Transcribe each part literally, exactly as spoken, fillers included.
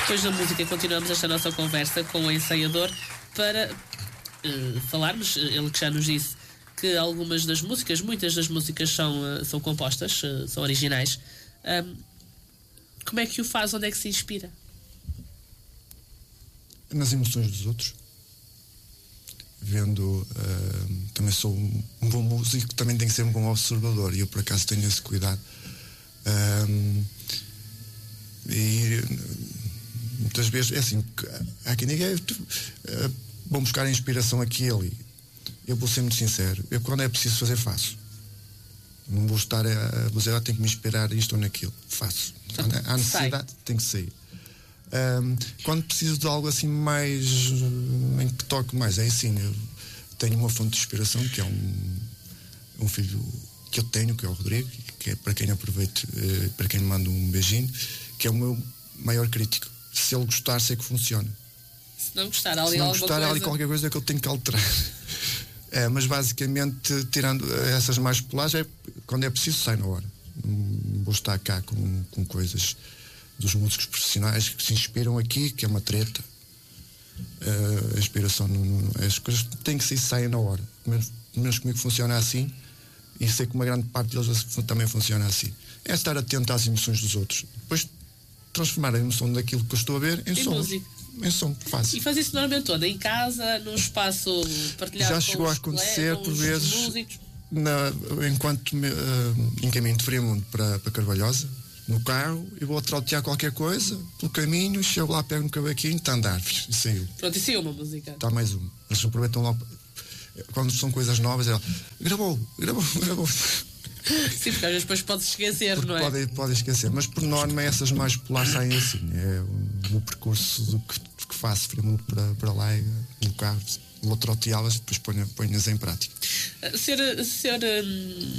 Depois da música, continuamos esta nossa conversa com o ensaiador para uh, falarmos, ele que já nos disse que algumas das músicas, muitas das músicas são, uh, são compostas, uh, são originais. Um, como é que o faz? Onde é que se inspira? Nas emoções dos outros. Vendo, uh, também sou um, um bom músico, também tenho que ser um bom observador, e eu por acaso tenho esse cuidado. Um, e muitas vezes é assim, há quem diga, uh, vão buscar a inspiração aqui e ali. Eu vou ser muito sincero, eu quando é preciso fazer, faço. Não vou estar a dizer, ah, tenho que me inspirar isto ou naquilo. Faço. Há, há necessidade, Sai. tem que sair. Um, quando preciso de algo assim mais em que toque mais, é assim, eu tenho uma fonte de inspiração que é um, um filho que eu tenho, que é o Rodrigo, que é para quem aproveito, uh, para quem me manda um beijinho, que é o meu maior crítico. Se ele gostar, sei que funciona. Se não gostar, ali Se não alguma gostar, coisa... há ali qualquer coisa que eu tenho que alterar. É, mas basicamente, tirando essas mais populares, é, quando é preciso, sai na hora. Não vou estar cá com, com coisas dos músicos profissionais que se inspiram aqui, que é uma treta. Uh, a inspiração, não, as coisas têm que sair, saem na hora. Pelo menos, pelo menos comigo funciona assim, e sei que uma grande parte deles também funciona assim. É estar atento às emoções dos outros. Depois transformar a emoção daquilo que eu estou a ver em, em som. Música. Em som, fácil. E faz isso normalmente todo, em casa, num espaço partilhado. Já com chegou os a acontecer colegas, por vezes músicos. Na, enquanto me, uh, encaminho de Friamundo para, para Carvalhosa, no carro, e vou trautear qualquer coisa pelo caminho, chego lá, pego um cavaquinho, está a andar, e saiu. Pronto, e saiu uma música. Está mais uma. Eles aproveitam logo. Quando são coisas novas, é gravou, gravou, gravou. Sim, porque às vezes depois pode esquecer, porque não é? Pode, pode esquecer, mas por norma essas mais populares saem assim. É o, o percurso do que, que faço Friamundo para, para lá, no carro, vou trauteá-las e depois ponho, ponho-as em prática. Senhor, senhor hum,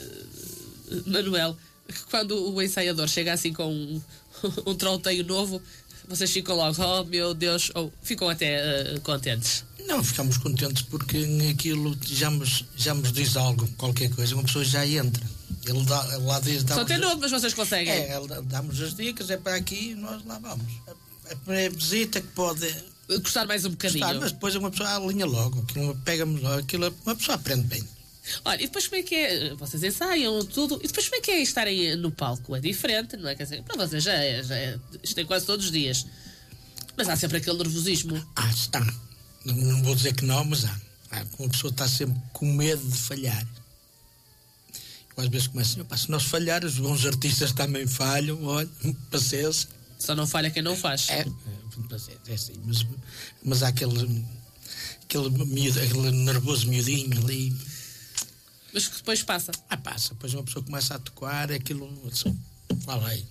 uh, Manuel, quando o ensaiador chega assim com um, um trauteio novo, vocês ficam logo, oh meu Deus, ou ficam até uh, contentes? Não, ficamos contentes porque aquilo já nos, já nos diz algo, qualquer coisa, uma pessoa já entra. Ele dá, lá diz, só tem novo, mas vocês conseguem. É, ele dá-nos as dicas, é para aqui e nós lá vamos. É a visita que pode custar mais um bocadinho. Custar, mas depois uma pessoa alinha logo, aquilo, pega-me logo, aquilo, uma pessoa aprende bem. Olha, e depois como é que é? Vocês ensaiam tudo, e depois como é que é estarem no palco? É diferente, não é? Quer dizer, para vocês já é, já é, isto é quase todos os dias. Mas há sempre aquele nervosismo. Ah, está. Não, não vou dizer que não, mas há. há. Uma pessoa está sempre com medo de falhar. Eu às vezes começo, opa, se nós falharmos, os bons artistas também falham, olha, paciência. Só não falha quem não faz. É, é assim, mas, mas há aquele, aquele, miúdo, aquele nervoso miudinho ali. Mas que depois passa. Ah, passa. Depois uma pessoa começa a tocar, aquilo, assim, fala aí.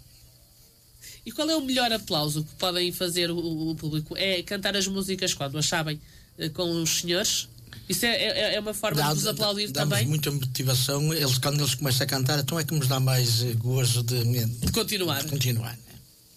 E qual é o melhor aplauso que podem fazer o, o público? É cantar as músicas quando as sabem com os senhores? Isso é, é, é uma forma dá, de vos aplaudir dá, também? Dá-nos muita motivação. Eles, quando eles começam a cantar, então é que nos dá mais gozo de, de continuar. De continuar, né?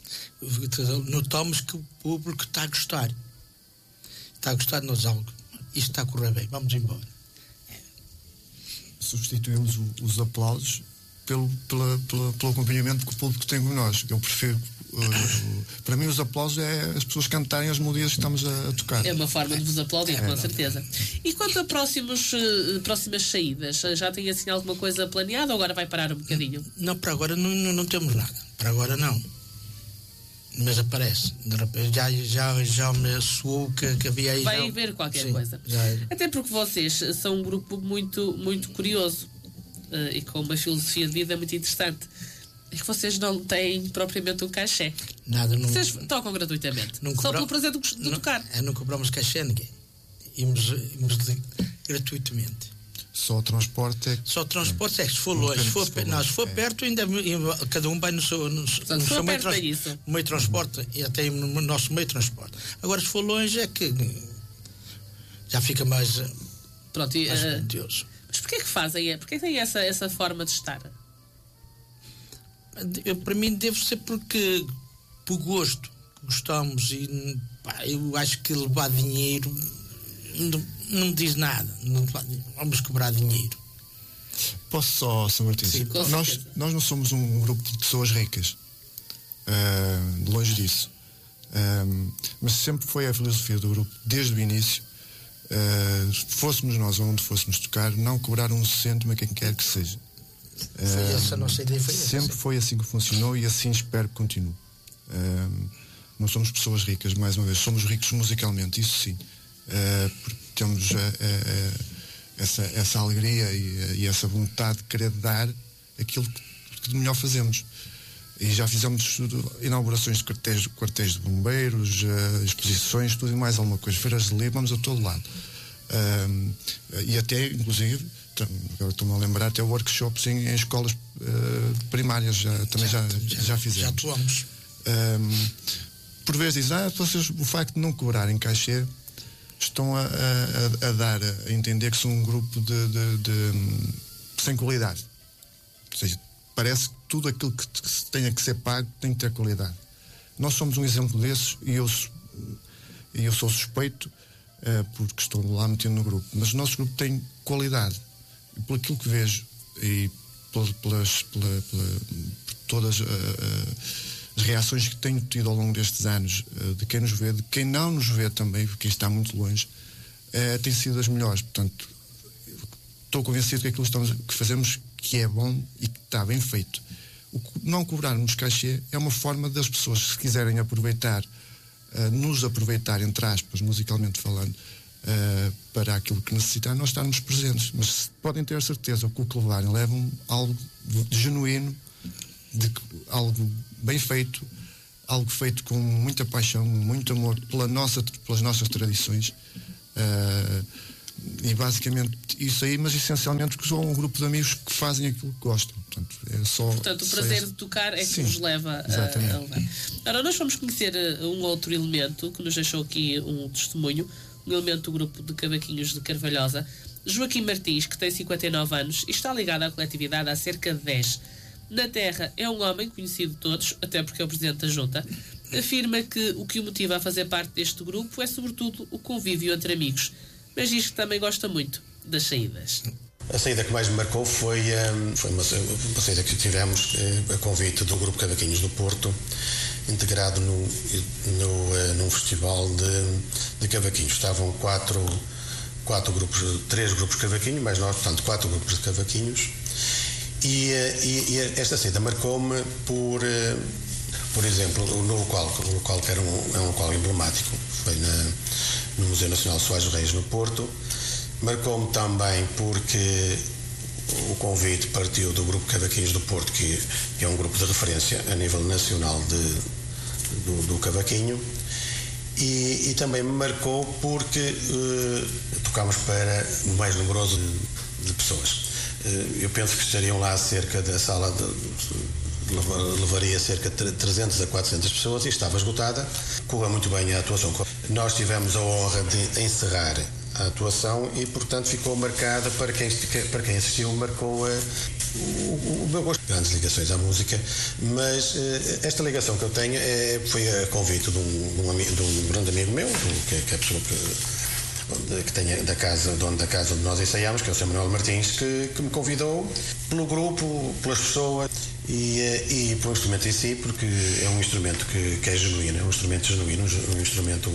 Notamos que o público está a gostar. Está a gostar de nós algo. Isto está a correr bem, vamos embora. É. Substituímos o, os aplausos pelo, pela, pela, pelo acompanhamento que o público tem com nós. Eu prefiro. Uh, para mim, os aplausos é as pessoas cantarem as melodias que estamos a, a tocar. É uma forma de vos aplaudir, é, com certeza. E quanto a próximos, uh, próximas saídas, já tem assim alguma coisa planeada ou agora vai parar um bocadinho? Não, para agora não, não, não temos nada. Para agora não. Mas aparece. De repente já, já, já me soou que, que havia aí. Vai já... haver qualquer Sim, coisa. Já... Até porque vocês são um grupo muito, muito curioso uh, e com uma filosofia de vida muito interessante. É que vocês não têm propriamente um cachê. Nada, não. Vocês tocam gratuitamente. Não só cobra... pelo prazer de, de não, tocar. É, não cobramos cachê a ninguém. Ímos, ímos de... gratuitamente. Só o transporte é que... Só o transporte é que se for longe, se for, pe... não, se for é. perto, ainda cada um vai no seu, no, Portanto, no seu meio, trans... isso. meio transporte e até no nosso meio transporte. Agora, se for longe, é que já fica mais. Pronto, e, mais uh, mas porquê que fazem? Porquê que têm essa, essa forma de estar? Eu, para mim, deve ser porque, por gosto, gostamos e pá, eu acho que levar dinheiro. Não, não me diz nada. Não, vamos cobrar dinheiro. Posso só, São Martins? Sim, nós, nós não somos um grupo de pessoas ricas. Uh, longe disso. Um, mas sempre foi a filosofia do grupo, desde o início, uh, fôssemos nós onde fôssemos tocar, não cobrar um cêntimo a quem quer que seja. Foi um, essa a nossa ideia, foi sempre essa. foi assim que funcionou e assim espero que continue. Um, não somos pessoas ricas, mais uma vez, somos ricos musicalmente, isso sim, uh, porque temos uh, uh, essa, essa alegria e, e essa vontade de querer dar aquilo que, que de melhor fazemos. E já fizemos inaugurações de quartéis, quartéis de bombeiros, uh, exposições, tudo e mais alguma coisa, feiras de livro, vamos a todo lado. Uh, e até, inclusive, agora estou-me a lembrar, até workshops em, em escolas uh, primárias, já, também já, já, já fizemos. Já atuamos. Uh, por vezes dizem, ah, vocês, o facto de não cobrarem cachê, estão a, a, a dar a entender que são um grupo de, de, de, sem qualidade. Ou seja, parece que tudo aquilo que tenha que ser pago tem que ter qualidade. Nós somos um exemplo desses e eu, eu sou suspeito uh, porque estou lá metido no grupo, mas o nosso grupo tem qualidade. E por aquilo que vejo e pelas, pelas, pela, pela, por todas uh, uh, as reações que tenho tido ao longo destes anos, uh, de quem nos vê, de quem não nos vê também, porque está muito longe, uh, tem sido as melhores. Portanto, estou convencido que aquilo que, estamos, que fazemos que é bom e que está bem feito. O não cobrarmos cachê é uma forma das pessoas, se quiserem aproveitar, uh, nos aproveitar, entre aspas, musicalmente falando, uh, para aquilo que necessitar, nós estarmos presentes. Mas podem ter certeza que o que levarem levam algo de genuíno, de algo bem feito, algo feito com muita paixão, muito amor pela nossa, pelas nossas tradições. Uh, e basicamente isso aí, mas essencialmente porque são um grupo de amigos que fazem aquilo que gostam. Portanto, é só, Portanto o prazer de tocar é que Sim, nos leva a, a levar. Ora, nós vamos conhecer um outro elemento que nos deixou aqui um testemunho, um elemento do grupo de cavaquinhos de Carvalhosa, Joaquim Martins, que tem cinquenta e nove anos e está ligado à coletividade há cerca de dez. Na terra é um homem conhecido de todos, até porque é o presidente da junta. Afirma que o que o motiva a fazer parte deste grupo é sobretudo o convívio entre amigos, mas diz que também gosta muito das saídas. A saída que mais me marcou foi, um, foi uma, uma saída que tivemos uh, a convite do Grupo Cavaquinhos do Porto, integrado no, no, uh, num festival de, de cavaquinhos. Estavam quatro, quatro grupos, três grupos de cavaquinhos, mais nós, portanto, quatro grupos de cavaquinhos. E, uh, e, e esta saída marcou-me por, uh, por exemplo, no local, no local que era um, é um local emblemático, foi na, no Museu Nacional Soares Reis, no Porto. Marcou-me também porque o convite partiu do Grupo Cavaquinhos do Porto, que, que é um grupo de referência a nível nacional de, do, do cavaquinho, e, e também me marcou porque uh, tocámos para o mais numeroso de, de pessoas. Uh, eu penso que estariam lá cerca da sala, de, de, levaria cerca de trezentas a quatrocentas pessoas e estava esgotada. Correu muito bem a atuação. Nós tivemos a honra de encerrar a atuação e, portanto, ficou marcada para quem, para quem assistiu, marcou uh, o, o meu gosto. Grandes ligações à música, mas uh, esta ligação que eu tenho é, foi a convite de um, de um, amigo, de um grande amigo meu, que, que é a pessoa que, que tem da casa, dono da casa onde nós ensaiamos, que é o senhor Manuel Martins, que, que me convidou pelo grupo, pelas pessoas e, e pelo instrumento em si, porque é um instrumento que, que é genuíno, é um instrumento genuíno, um instrumento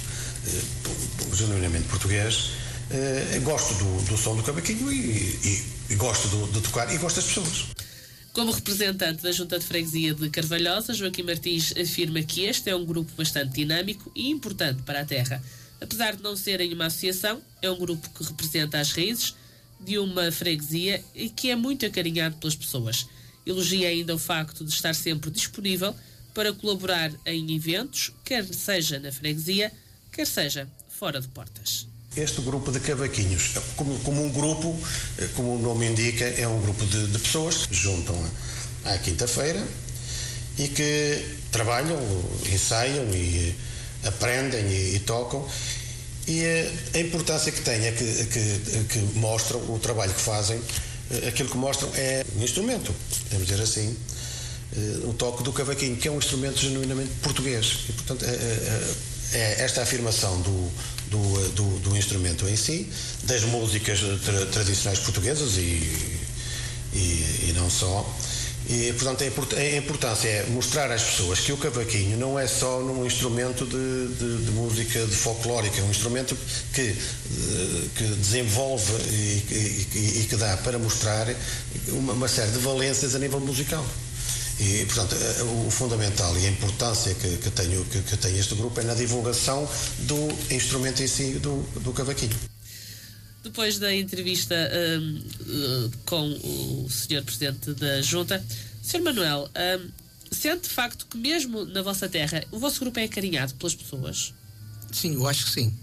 Uh, genuinamente português. Uh, gosto do, do som do cavaquinho e, e, e gosto do, de tocar e gosto das pessoas. Como representante da Junta de Freguesia de Carvalhosa, Joaquim Martins afirma que este é um grupo bastante dinâmico e importante para a terra. Apesar de não serem uma associação, é um grupo que representa as raízes de uma freguesia e que é muito acarinhado pelas pessoas. Elogia ainda o facto de estar sempre disponível para colaborar em eventos, quer seja na freguesia, quer seja fora de portas. Este grupo de cavaquinhos, como, como um grupo, como o nome indica, é um grupo de, de pessoas que se juntam à quinta-feira e que trabalham, ensaiam e aprendem e, e tocam. E a, a importância que tem é que, que, que mostram o trabalho que fazem, aquilo que mostram é um instrumento, podemos dizer assim, o toque do cavaquinho, que é um instrumento genuinamente português. E, portanto, é, é, é esta afirmação do, do, do, do instrumento em si, das músicas tra, tradicionais portuguesas e, e, e não só, E, portanto, a importância é mostrar às pessoas que o cavaquinho não é só um instrumento de, de, de música de folclórica, é um instrumento que, que desenvolve e, e, e que dá para mostrar uma, uma série de valências a nível musical. E, portanto, o fundamental e a importância que, que, tenho, que, que tem este grupo é na divulgação do instrumento em si, do, do cavaquinho. Depois da entrevista um, uh, com o senhor Presidente da Junta, senhor Manuel, um, sente de facto que mesmo na vossa terra o vosso grupo é acarinhado pelas pessoas? Sim, eu acho que sim.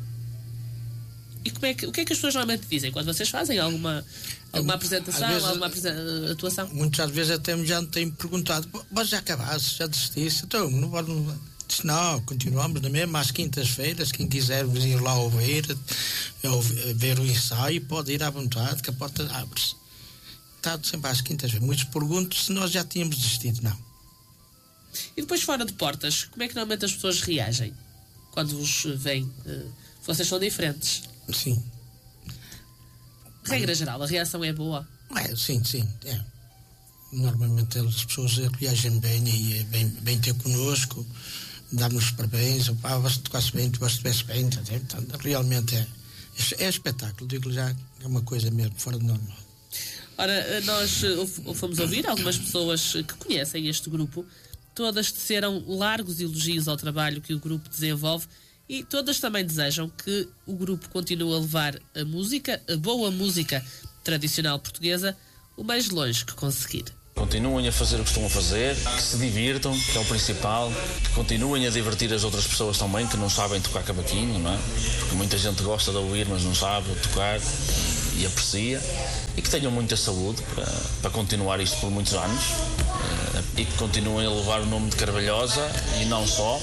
E como é que, o que é que as pessoas normalmente dizem quando vocês fazem alguma, alguma apresentação, vezes, alguma apresen- atuação? Muitas vezes até já me têm perguntado: mas já acabaste, já desististe? Então, não pode. Disse, não, continuamos na mesma, às quintas-feiras, quem quiser vir lá ouvir, ouvir, ver o ensaio, pode ir à vontade, que a porta abre-se. Está sempre às quintas-feiras. Muitos perguntam se nós já tínhamos desistido. Não. E depois, fora de portas, como é que normalmente as pessoas reagem quando vos veem? Uh, vocês são diferentes. Sim. Regra geral, a reação é boa? É, sim, sim. É. Normalmente as pessoas reagem bem e bem, bem ter connosco, dar-nos parabéns, ah, você tocasse bem, tu estivesse bem, então, realmente é, é espetáculo, digo-lhe já, é uma coisa mesmo fora do normal. Ora, nós fomos ouvir algumas pessoas que conhecem este grupo, todas teceram largos elogios ao trabalho que o grupo desenvolve e todas também desejam que o grupo continue a levar a música, a boa música tradicional portuguesa, o mais longe que conseguir. Continuem a fazer o que estão a fazer, que se divirtam, que é o principal, que continuem a divertir as outras pessoas também que não sabem tocar cavaquinho, não é? Porque muita gente gosta de ouvir, mas não sabe tocar e aprecia. E que tenham muita saúde para, para continuar isto por muitos anos e que continuem a levar o nome de Carvalhosa e não só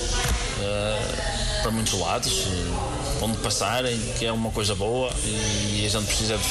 para muitos lados, onde passarem, que é uma coisa boa e a gente precisa de